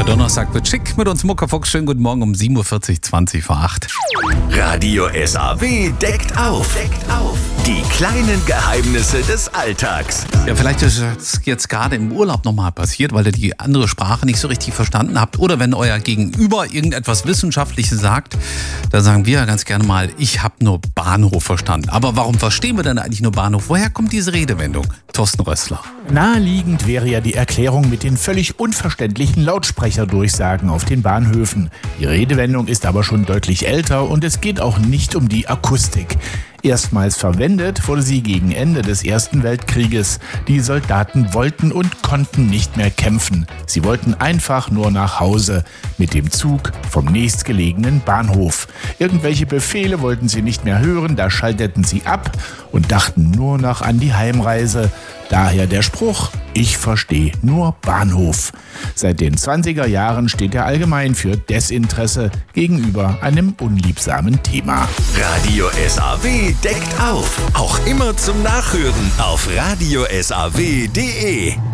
Der Donnerstag wird schick mit uns Muckerfuchs. Schönen guten Morgen um 7.40 Uhr, 20 vor 8. Radio SAW deckt auf. Die kleinen Geheimnisse des Alltags. Ja, vielleicht ist es jetzt gerade im Urlaub nochmal passiert, weil ihr die andere Sprache nicht so richtig verstanden habt. Oder wenn euer Gegenüber irgendetwas Wissenschaftliches sagt, dann sagen wir ja ganz gerne mal, ich habe nur Bahnhof verstanden. Aber warum verstehen wir denn eigentlich nur Bahnhof? Woher kommt diese Redewendung? Thorsten Rössler. Naheliegend wäre ja die Erklärung mit den völlig unverständlichen Lautsprecherdurchsagen auf den Bahnhöfen. Die Redewendung ist aber schon deutlich älter und es geht auch nicht um die Akustik. Erstmals verwendet wurde sie gegen Ende des Ersten Weltkrieges. Die Soldaten wollten und konnten nicht mehr kämpfen. Sie wollten einfach nur nach Hause mit dem Zug vom nächstgelegenen Bahnhof. Irgendwelche Befehle wollten sie nicht mehr hören, da schalteten sie ab und dachten nur noch an die Heimreise. Daher der Spruch, ich verstehe nur Bahnhof. Seit den 20er Jahren steht er allgemein für Desinteresse gegenüber einem unliebsamen Thema. Radio SAW deckt auf. Auch immer zum Nachhören auf radiosaw.de.